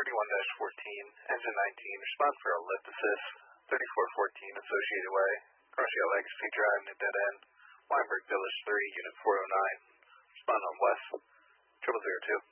31-14, engine 19, respond for a lift assist, 3414 Associated Way, Garcia Legacy Drive, New Dead End, Weinberg Village 3, Unit 409, respond on West, 0002.